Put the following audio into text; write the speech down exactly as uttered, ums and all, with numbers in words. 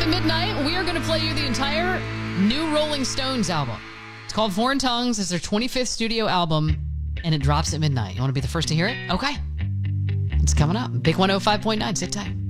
at midnight, we are going to play you the entire new Rolling Stones album. It's called Foreign Tongues. It's their twenty-fifth studio album, and it drops at midnight. You want to be the first to hear it? Okay. It's coming up. Big one oh five point nine. Sit tight.